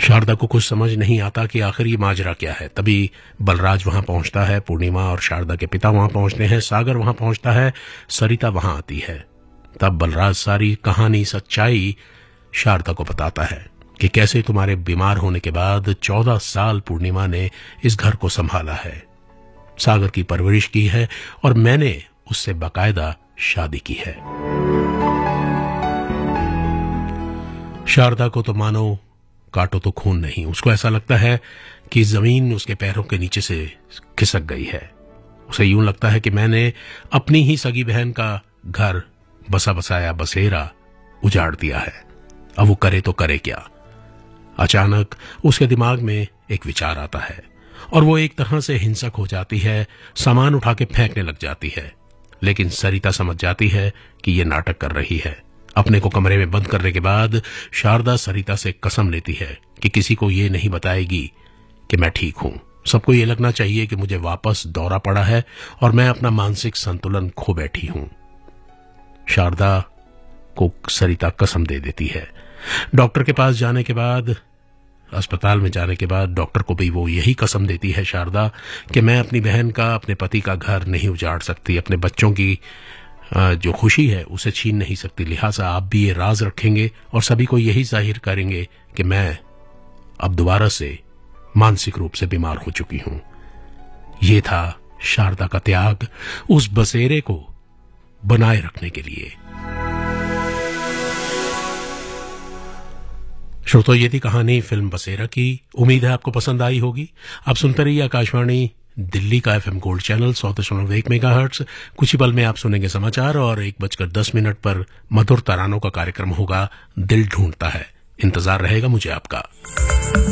शारदा को कुछ समझ नहीं आता कि आखिर ये माजरा क्या है। तभी बलराज वहां पहुंचता है, पूर्णिमा और शारदा के पिता वहां पहुंचते हैं, सागर वहां पहुंचता है, सरिता वहां आती है। तब बलराज सारी कहानी, सच्चाई शारदा को बताता है कि कैसे तुम्हारे बीमार होने के बाद 14 साल पूर्णिमा ने इस घर को संभाला है, सागर की परवरिश की है और मैंने उससे बाकायदा शादी की है। शारदा को तो मानो काटो तो खून नहीं, उसको ऐसा लगता है कि जमीन उसके पैरों के नीचे से खिसक गई है। उसे यूं लगता है कि मैंने अपनी ही सगी बहन का घर, बसा बसाया बसेरा उजाड़ दिया है। अब वो करे तो करे क्या। अचानक उसके दिमाग में एक विचार आता है और वो एक तरह से हिंसक हो जाती है, सामान उठा के फेंकने लग जाती है। लेकिन सरिता समझ जाती है कि ये नाटक कर रही है। अपने को कमरे में बंद करने के बाद शारदा सरिता से कसम लेती है कि किसी को ये नहीं बताएगी कि मैं ठीक हूं। सबको ये लगना चाहिए कि मुझे वापस दौरा पड़ा है और मैं अपना मानसिक संतुलन खो बैठी हूं। शारदा को सरिता कसम दे देती है। डॉक्टर के पास जाने के बाद, अस्पताल में जाने के बाद डॉक्टर को भी वो यही कसम देती है शारदा कि मैं अपनी बहन का, अपने पति का घर नहीं उजाड़ सकती, अपने बच्चों की जो खुशी है उसे छीन नहीं सकती। लिहाजा आप भी ये राज रखेंगे और सभी को यही जाहिर करेंगे कि मैं अब दोबारा से मानसिक रूप से बीमार हो चुकी हूं। ये था शारदा का त्याग उस बसेरे को बनाए रखने के लिए। श्रोतो, ये थी कहानी फिल्म बसेरा की। उम्मीद है आपको पसंद आई होगी। आप सुनते रहिए आकाशवाणी दिल्ली का FM गोल्ड चैनल 100.1 मेगाहर्ट्ज। कुछ ही पल में आप सुनेंगे समाचार और 1:10 पर मधुर तरानों का कार्यक्रम होगा दिल ढूंढता है। इंतजार रहेगा मुझे आपका।